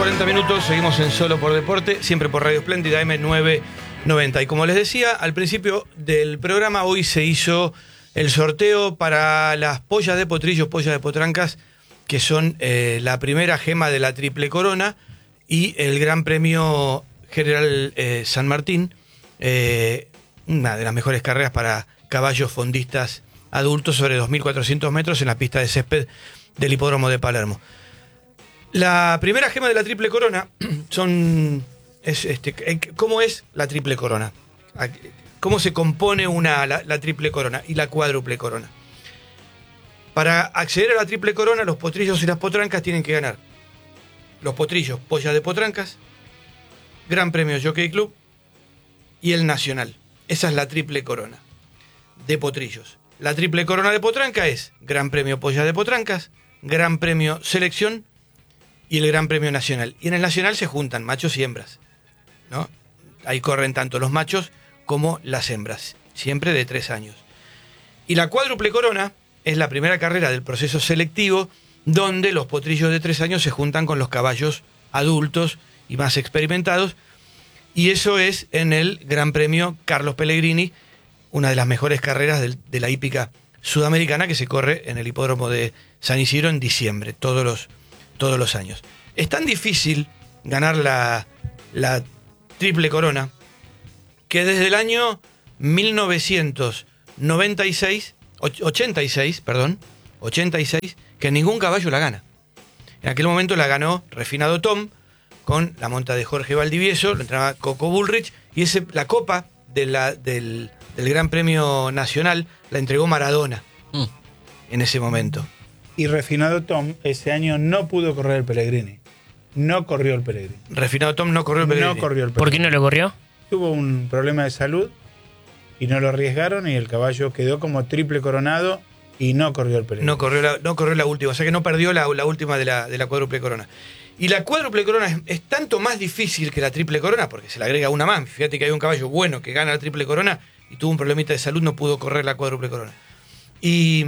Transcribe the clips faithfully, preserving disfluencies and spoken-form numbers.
cuarenta minutos, seguimos en Solo por Deporte, siempre por Radio Espléndida eme novecientos noventa. Y como les decía, al principio del programa, hoy se hizo el sorteo para las pollas de potrillos, pollas de potrancas, que son eh, la primera gema de la Triple Corona y el Gran Premio General eh, San Martín, eh, una de las mejores carreras para caballos fondistas adultos sobre dos mil cuatrocientos metros en la pista de césped del Hipódromo de Palermo. La primera gema de la Triple Corona son... Es, este, ¿Cómo es la Triple Corona? ¿Cómo se compone una, la, la Triple Corona y la Cuádruple Corona? Para acceder a la Triple Corona, los potrillos y las potrancas tienen que ganar. Los potrillos, pollas de potrancas, Gran Premio Jockey Club y el Nacional. Esa es la Triple Corona de potrillos. La Triple Corona de potranca es Gran Premio Pollas de Potrancas, Gran Premio Selección y el Gran Premio Nacional. Y en el Nacional se juntan machos y hembras, ¿no? Ahí corren tanto los machos como las hembras, siempre de tres años. Y la Cuádruple Corona es la primera carrera del proceso selectivo donde los potrillos de tres años se juntan con los caballos adultos y más experimentados. Y eso es en el Gran Premio Carlos Pellegrini, una de las mejores carreras de, de la hípica sudamericana que se corre en el Hipódromo de San Isidro en diciembre, todos los, todos los años. Es tan difícil ganar la, la Triple Corona que desde el año mil novecientos noventa y seis, ochenta y seis, perdón, ochenta y seis, que ningún caballo la gana. En aquel momento la ganó Refinado Tom con la monta de Jorge Valdivieso, lo entrenaba Coco Bullrich, y ese, la copa de la, del, del Gran Premio Nacional la entregó Maradona mm. en ese momento. Y Refinado Tom ese año no pudo correr el Pellegrini. No corrió el Pellegrini. Refinado Tom no corrió el Pellegrini. No corrió el Pellegrini. ¿Por qué no lo corrió? Tuvo un problema de salud y no lo arriesgaron y el caballo quedó como triple coronado y no corrió el Pellegrini. No corrió la, no corrió la última, o sea que no perdió la, la última de la, de la Cuádruple Corona. Y la Cuádruple Corona es, es tanto más difícil que la Triple Corona porque se le agrega una más. Fíjate que hay un caballo bueno que gana la Triple Corona y tuvo un problemita de salud, no pudo correr la Cuádruple Corona. Y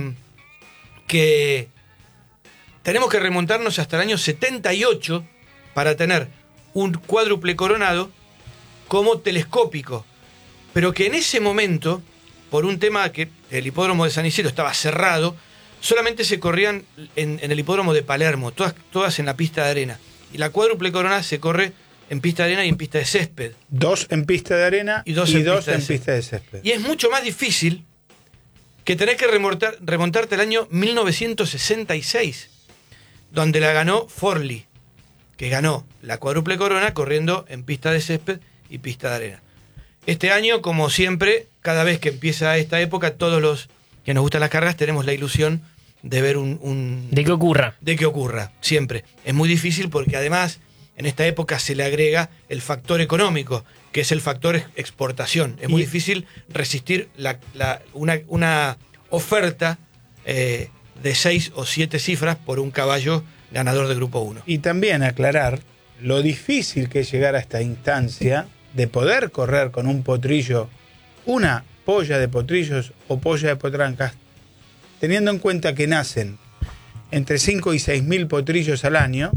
que tenemos que remontarnos hasta el año setenta y ocho para tener un cuádruple coronado como telescópico, pero que en ese momento, por un tema que el hipódromo de San Isidro estaba cerrado, solamente se corrían en, en el hipódromo de Palermo, todas, todas en la pista de arena. Y la cuádruple corona se corre en pista de arena y en pista de césped. Dos en pista de arena y dos, y en, dos pista en de pista de césped. Y es mucho más difícil que tenés que remontar, remontarte al año mil novecientos sesenta y seis, donde la ganó Forlì, que ganó la cuádruple corona corriendo en pista de césped y pista de arena. Este año, como siempre, cada vez que empieza esta época, todos los que nos gustan las carreras tenemos la ilusión de ver un... un de que ocurra. De que ocurra, siempre. Es muy difícil porque además en esta época se le agrega el factor económico, que es el factor exportación. Es muy y... difícil resistir la, la, una, una oferta eh, de seis o siete cifras por un caballo ganador de Grupo uno. Y también aclarar lo difícil que es llegar a esta instancia de poder correr con un potrillo, una polla de potrillos o polla de potrancas, teniendo en cuenta que nacen entre cinco y seis mil potrillos al año,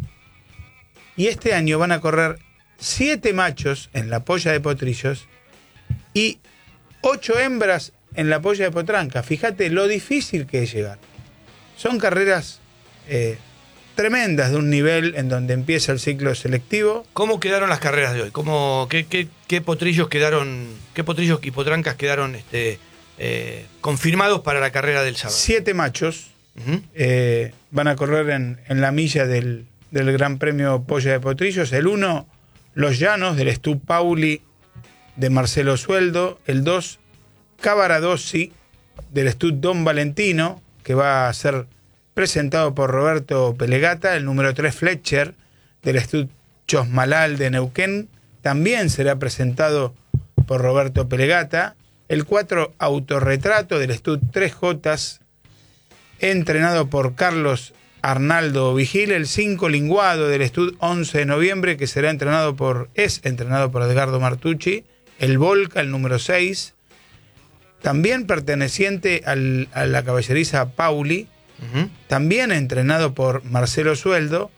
y este año van a correr siete machos en la polla de potrillos y ocho hembras en la polla de potranca. Fíjate lo difícil que es llegar. Son carreras eh, tremendas de un nivel en donde empieza el ciclo selectivo. ¿Cómo quedaron las carreras de hoy? ¿Cómo, qué, qué, qué potrillos quedaron, qué potrillos y potrancas quedaron este, eh, confirmados para la carrera del sábado? Siete machos uh-huh. eh, van a correr en, en la milla del, del Gran Premio Polla de Potrillos. El uno, Los Llanos, del Stu Pauli, de Marcelo Sueldo. El dos, Cavaradossi, del Stu Don Valentino, que va a ser presentado por Roberto Pelegata. El número tres, Fletcher, del Stud Chosmalal de Neuquén, también será presentado por Roberto Pelegata. El cuatro, Autorretrato, del Stud tres Jotas, entrenado por Carlos Arnaldo Vigil. El cinco, Linguado, del Stud once de noviembre, que será entrenado por, es entrenado por Edgardo Martucci. El Volca, el número seis, también perteneciente al, a la caballeriza Pauli, uh-huh. también entrenado por Marcelo Sueldo.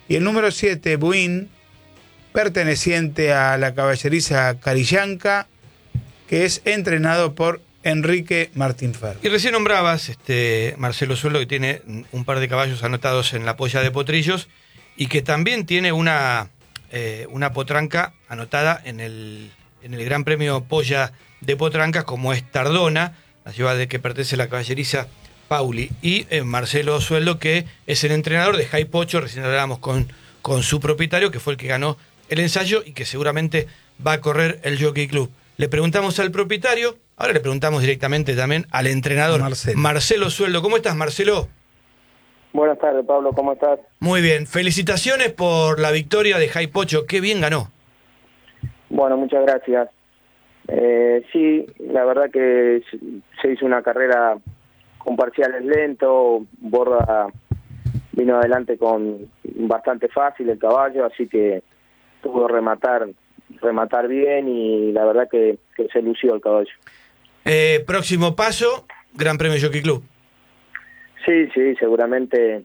Y el número siete, Buin, perteneciente a la caballeriza Carillanca, que es entrenado por Enrique Martín Ferro. Y recién nombrabas, este, Marcelo Sueldo, que tiene un par de caballos anotados en la polla de Potrillos y que también tiene una, eh, una potranca anotada en el, en el Gran Premio Polla de Potrancas, como es Tardona, la ciudad de que pertenece a la caballeriza Pauli. Y eh, Marcelo Sueldo, que es el entrenador de Jai Pocho, recién hablábamos con, con su propietario, que fue el que ganó el ensayo y que seguramente va a correr el Jockey Club. Le preguntamos al propietario, ahora le preguntamos directamente también al entrenador Marcelo, Marcelo Sueldo. ¿Cómo estás, Marcelo? Buenas tardes, Pablo, ¿cómo estás? Muy bien, felicitaciones por la victoria de Jai Pocho, qué bien ganó. Bueno, muchas gracias. Eh, sí, la verdad que se hizo una carrera con parciales lentos, Borda vino adelante con bastante fácil el caballo, así que pudo rematar rematar bien y la verdad que, que se lució el caballo. Eh, próximo paso, Gran Premio Jockey Club. Sí, sí, seguramente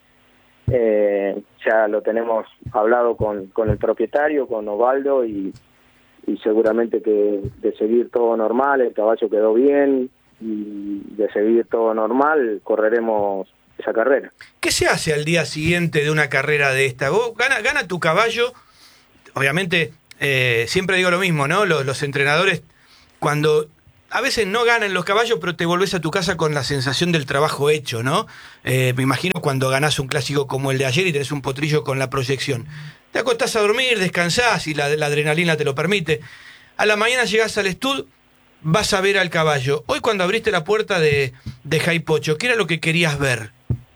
eh, ya lo tenemos hablado con, con el propietario, con Osvaldo, y, y seguramente que de seguir todo normal, el caballo quedó bien, y de seguir todo normal, correremos esa carrera. ¿Qué se hace al día siguiente de una carrera de esta? Vos gana, gana tu caballo, obviamente, eh, siempre digo lo mismo, ¿no? Los, los entrenadores, cuando a veces no ganan los caballos, pero te volvés a tu casa con la sensación del trabajo hecho, ¿no? Eh, me imagino cuando ganás un clásico como el de ayer y tenés un potrillo con la proyección. Te acostás a dormir, descansás y la, la adrenalina te lo permite. A la mañana llegás al estudio, vas a ver al caballo. Hoy cuando abriste la puerta de, de Jai Pocho, ¿qué era lo que querías ver?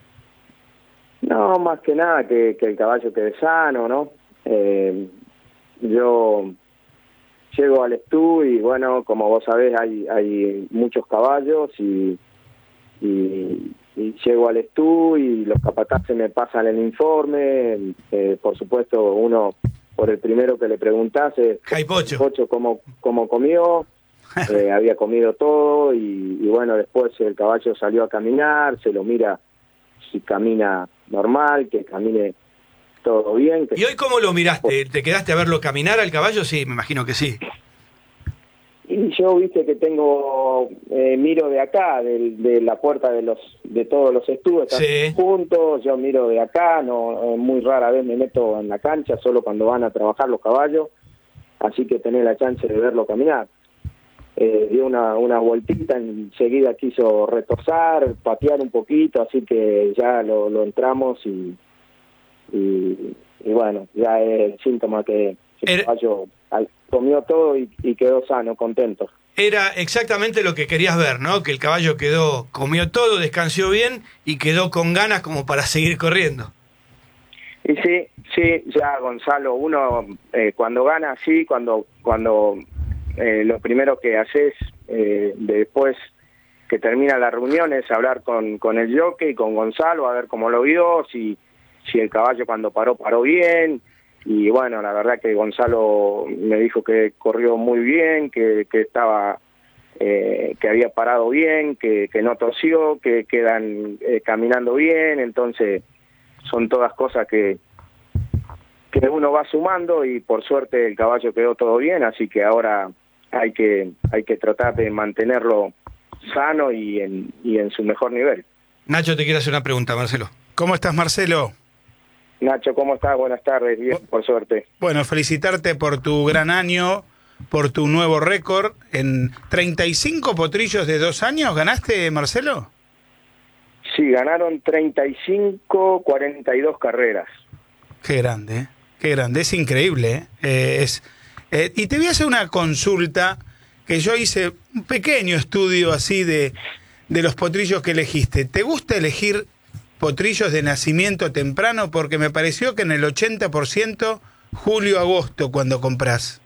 No, más que nada que, que el caballo quede sano, ¿no? Eh, yo llego al estudio y bueno, como vos sabés, hay hay muchos caballos y, y, y llego al estudio y los capataces me pasan el informe. Eh, por supuesto, uno, por el primero que le preguntase, Jai Pocho, Pocho cómo, cómo comió, eh, había comido todo y, y bueno, después el caballo salió a caminar, se lo mira si camina normal, que camine todo bien. Que... ¿Y hoy cómo lo miraste? ¿Te quedaste a verlo caminar al caballo? Sí, me imagino que sí. Y yo, viste que tengo, eh, miro de acá, de, de la puerta de los de todos los estudios, están sí. juntos, yo miro de acá, no, muy rara vez me meto en la cancha, solo cuando van a trabajar los caballos, así que tenés la chance de verlo caminar. Eh, dio una, una vueltita, enseguida quiso retosar, patear un poquito, así que ya lo, lo entramos y, y, y bueno, ya es el síntoma que el caballo comió todo y, y quedó sano, contento. Era exactamente lo que querías ver, ¿no? Que el caballo quedó, comió todo, descansó bien y quedó con ganas como para seguir corriendo. Y sí, sí, ya Gonzalo, uno eh, cuando gana, sí, cuando cuando eh, lo primero que haces eh, después que termina la reunión es hablar con, con el jockey, con Gonzalo, a ver cómo lo vio, si, si el caballo cuando paró, paró bien. Y bueno, la verdad que Gonzalo me dijo que corrió muy bien, que, que estaba, eh, que había parado bien, que, que no tosió, que quedan eh, caminando bien. Entonces son todas cosas que, que uno va sumando y por suerte el caballo quedó todo bien, así que ahora hay que, hay que tratar de mantenerlo sano y en, y en su mejor nivel. Nacho te quiere hacer una pregunta, Marcelo. ¿Cómo estás, Marcelo? Nacho, ¿cómo estás? Buenas tardes, bien, por suerte. Bueno, felicitarte por tu gran año, por tu nuevo récord. ¿En treinta y cinco potrillos de dos años ganaste, Marcelo? Sí, ganaron treinta y cinco, cuarenta y dos carreras. Qué grande, ¿eh? Qué grande, es increíble. ¿eh? Eh, es, eh, y te voy a hacer una consulta, que yo hice un pequeño estudio así de, de los potrillos que elegiste. ¿Te gusta elegir potrillos de nacimiento temprano? Porque me pareció que en el ochenta por ciento julio-agosto cuando compras.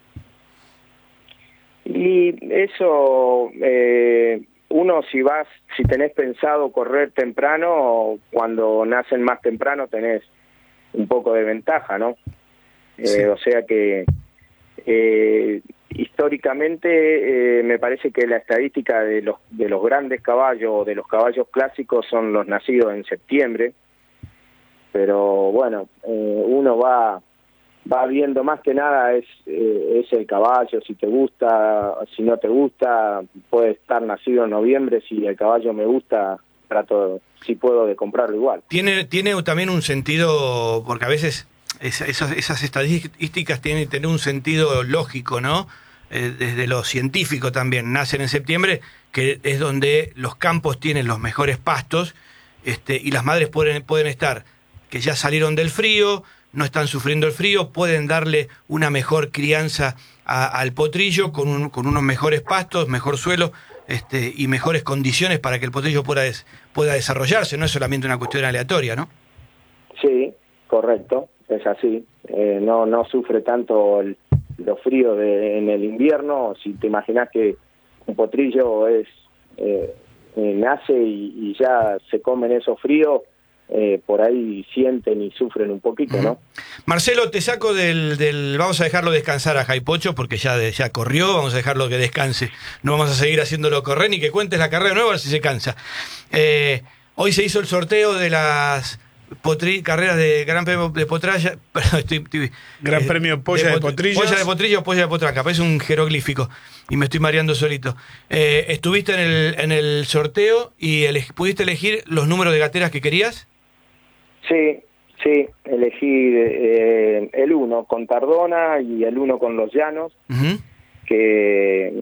Y eso, eh, uno si vas, si tenés pensado correr temprano, cuando nacen más temprano tenés un poco de ventaja, ¿no? Sí. Eh, o sea que eh, históricamente eh, me parece que la estadística de los de los grandes caballos, de los caballos clásicos, son los nacidos en septiembre. pero bueno, eh, uno va va viendo más que nada es eh, es el caballo, si te gusta, si no te gusta, puede estar nacido en noviembre, si el caballo me gusta, trato, si puedo, de comprarlo igual. Tiene, tiene también un sentido, porque a veces esa, esas, esas estadísticas tienen que tener un sentido lógico, ¿no? Eh, desde lo científico también, nacen en septiembre, que es donde los campos tienen los mejores pastos, este, y las madres pueden, pueden estar, que ya salieron del frío, no están sufriendo el frío, pueden darle una mejor crianza a, al potrillo con, un, con unos mejores pastos, mejor suelo, este, y mejores condiciones para que el potrillo pueda, des, pueda desarrollarse, no es solamente una cuestión aleatoria, ¿no? Sí, correcto, es así. Eh, no no sufre tanto el, los fríos de, en el invierno. Si te imaginas que un potrillo es eh, eh, nace y, y ya se comen esos fríos, Eh, por ahí sienten y sufren un poquito, ¿no? Marcelo, te saco del, del... Vamos a dejarlo descansar a Jaipocho porque ya, de, ya corrió, vamos a dejarlo que descanse. No vamos a seguir haciéndolo correr ni que cuentes la carrera nueva a ver si se cansa. Eh, hoy se hizo el sorteo de las potri, carreras de Gran Premio de Potralla... Perdón, estoy, estoy, Gran eh, Premio Polla de, de Potrillos. Polla de Potrillos, Polla de Potranca, parece un jeroglífico y me estoy mareando solito. Eh, ¿Estuviste en el, en el sorteo y ele, pudiste elegir los números de gateras que querías? Sí, sí, elegí eh, el uno con Tardona y el uno con Los Llanos, uh-huh. que,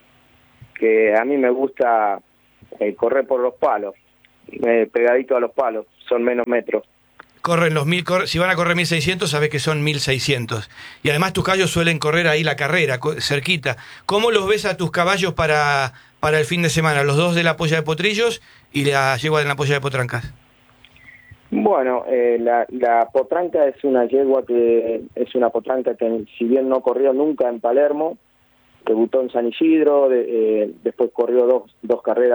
que a mí me gusta eh, correr por los palos, eh, pegadito a los palos, son menos metros. Corren los mil, cor, si van a correr mil seiscientos, sabes que son mil seiscientos. Y además tus caballos suelen correr ahí la carrera, cerquita. ¿Cómo los ves a tus caballos para, para el fin de semana? Los dos de la Polla de Potrillos y la yegua de la Polla de Potrancas. Bueno, eh, la, la potranca es una yegua que es una potranca que, si bien no corrió nunca en Palermo, debutó en San Isidro, de, eh, después corrió dos, dos carreras